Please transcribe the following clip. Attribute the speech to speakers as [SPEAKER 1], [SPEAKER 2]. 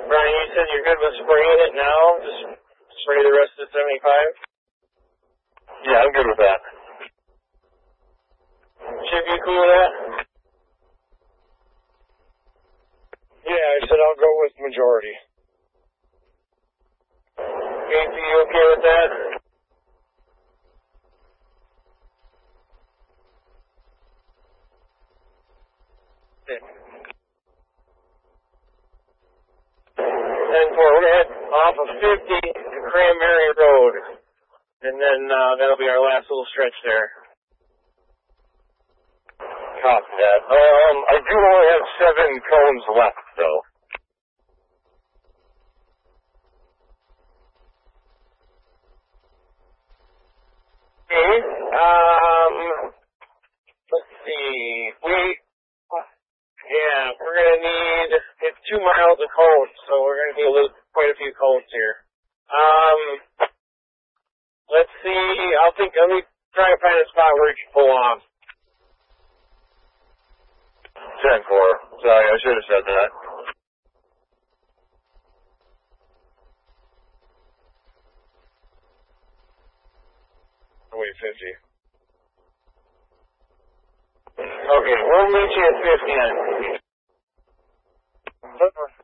[SPEAKER 1] Brian, you said you're good with spraying it now? Just spray the rest of the 75?
[SPEAKER 2] Yeah, I'm good with that.
[SPEAKER 1] Chip, you cool with that?
[SPEAKER 3] Yeah, I said I'll go with majority.
[SPEAKER 1] Casey, you okay with that? And we're going to head off of 50 to Cranberry Road. And then that'll be our last little stretch there.
[SPEAKER 2] Copy that. I do only have 7 cones left, though.
[SPEAKER 1] Okay. Let's see. We're going to need, it's 2 miles of cones, so we're going to need quite a few cones here. Let's see. Let me try to find a spot where we can pull off.
[SPEAKER 2] 10-4. Sorry, I should have said that.
[SPEAKER 3] Wait, 50.
[SPEAKER 1] Okay, we'll meet you at 50 then.